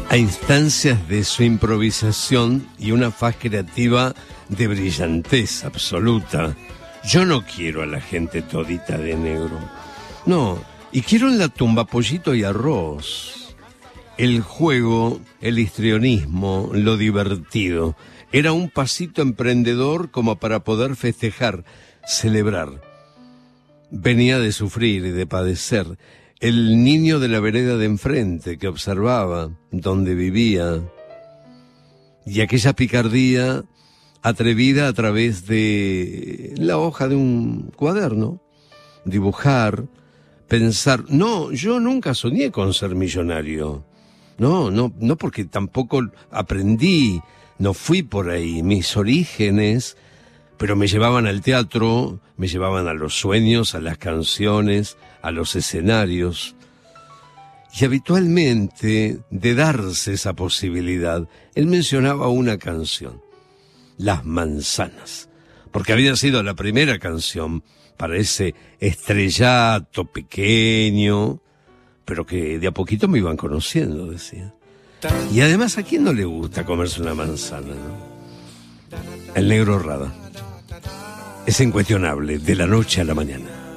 a instancias de su improvisación y una faz creativa de brillantez absoluta. Yo no quiero a la gente todita de negro. No, y quiero en la tumba pollito y arroz. El juego, el histrionismo, lo divertido. Era un pasito emprendedor como para poder festejar, celebrar. Venía de sufrir y de padecer. El niño de la vereda de enfrente que observaba donde vivía. Y aquella picardía atrevida a través de la hoja de un cuaderno. Dibujar, pensar. No, yo nunca soñé con ser millonario. No, porque tampoco aprendí, no fui por ahí. Mis orígenes, pero me llevaban al teatro, me llevaban a los sueños, a las canciones, a los escenarios. Y habitualmente, de darse esa posibilidad, él mencionaba una canción, Las Manzanas, porque había sido la primera canción para ese estrellato pequeño, pero que de a poquito me iban conociendo, decía. Y además, ¿a quién no le gusta comerse una manzana, no? El Negro Rada. Es incuestionable, de la noche a la mañana.